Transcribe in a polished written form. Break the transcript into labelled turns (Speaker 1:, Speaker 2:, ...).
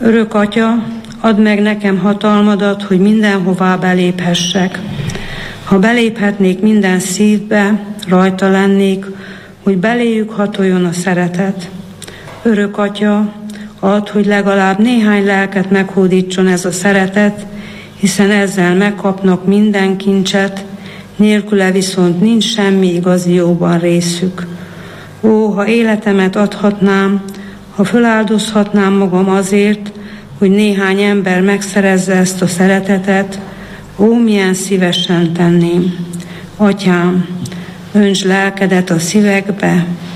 Speaker 1: Örök Atya, add meg nekem hatalmadat, hogy mindenhová beléphessek. Ha beléphetnék minden szívbe, rajta lennék, hogy beléjük hatoljon a szeretet. Örök Atya, add, hogy legalább néhány lelket meghódítson ez a szeretet, hiszen ezzel megkapnak minden kincset, nélküle viszont nincs semmi igazi jóban részük. Ó, ha életemet adhatnám, ha föláldozhatnám magam azért, hogy néhány ember megszerezze ezt a szeretetet, ó, milyen szívesen tenném. Atyám, öntsd lelkedet a szívekbe,